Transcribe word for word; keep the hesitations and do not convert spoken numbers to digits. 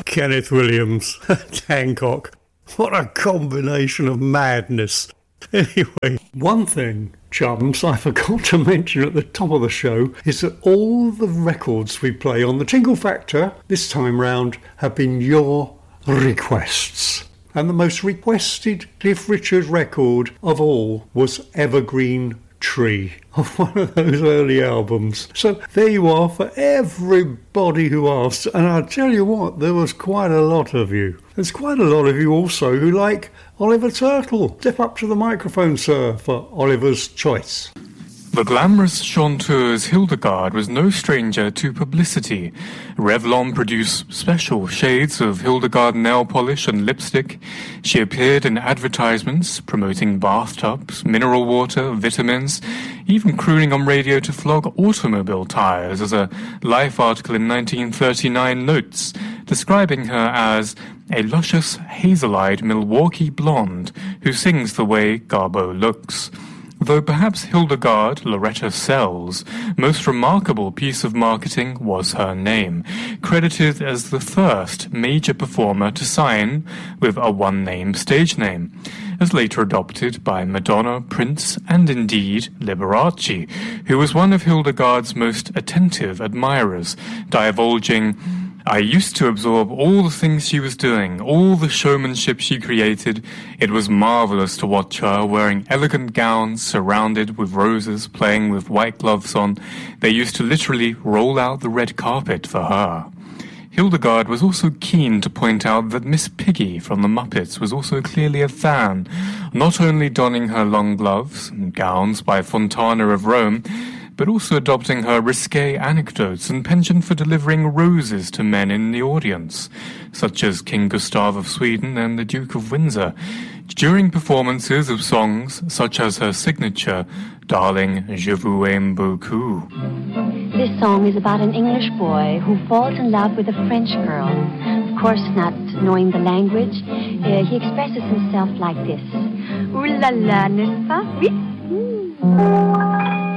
Kenneth Williams, Hancock. What a combination of madness. Anyway, one thing, chums, I forgot to mention at the top of the show is that all the records we play on the Tingle Factor this time round have been your requests. And the most requested Cliff Richard record of all was Evergreen Tree, of one of those early albums. So there you are for everybody who asked. And I'll tell you what, there was quite a lot of you. There's quite a lot of you also who like Oliver Turtle. Step up to the microphone, sir, for Oliver's choice. The glamorous chanteuse Hildegard was no stranger to publicity. Revlon produced special shades of Hildegard nail polish and lipstick. She appeared in advertisements promoting bathtubs, mineral water, vitamins, even crooning on radio to flog automobile tires, as a Life article in nineteen thirty-nine notes, describing her as a luscious, hazel-eyed Milwaukee blonde who sings the way Garbo looks. Though perhaps Hildegard Loretta Sell's most remarkable piece of marketing was her name, credited as the first major performer to sign with a one-name stage name, as later adopted by Madonna, Prince, and indeed Liberace, who was one of Hildegard's most attentive admirers, divulging, "I used to absorb all the things she was doing, all the showmanship she created. It was marvelous to watch her wearing elegant gowns, surrounded with roses, playing with white gloves on. They used to literally roll out the red carpet for her." Hildegard was also keen to point out that Miss Piggy from the Muppets was also clearly a fan, not only donning her long gloves and gowns by Fontana of Rome, but also adopting her risque anecdotes and penchant for delivering roses to men in the audience, such as King Gustav of Sweden and the Duke of Windsor, during performances of songs such as her signature, Darling, Je vous aime beaucoup. This song is about an English boy who falls in love with a French girl. Of course, not knowing the language, uh, he expresses himself like this. Ooh la la, n'est-ce pas? Oui. Mm.